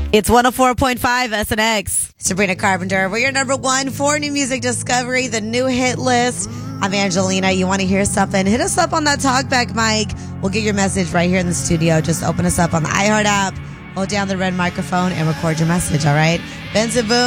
It's 104.5 SNX. Sabrina Carpenter, we're your number one for new music discovery, the new hit list. I'm Angelina. You want to hear something? Hit us up on that talkback mic. We'll get your message right here in the studio. Just open us up on the iHeart app, hold down the red microphone, and record your message, all right? Benson Boone.